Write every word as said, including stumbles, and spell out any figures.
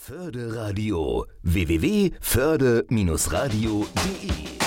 Förde Radio w w w punkt förde Bindestrich radio punkt de